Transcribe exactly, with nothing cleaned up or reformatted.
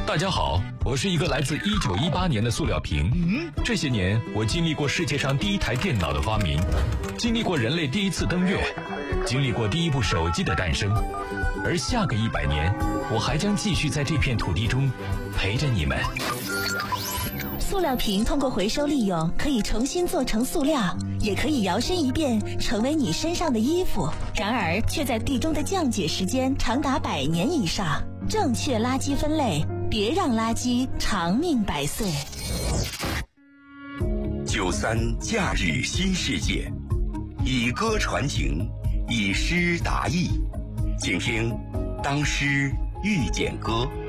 大家好，我是一个来自一九一八年的塑料瓶。嗯，这些年我经历过世界上第一台电脑的发明，经历过人类第一次登月，经历过第一部手机的诞生，而下个一百年，我还将继续在这片土地中陪着你们。 塑料瓶通过回收利用，可以重新做成塑料，也可以摇身一变成为你身上的衣服。然而，却在地中的降解时间长达百年以上。正确垃圾分类，别让垃圾长命百岁。 九三假日新世界，以歌传情，以诗达意，请听《当诗遇见歌》。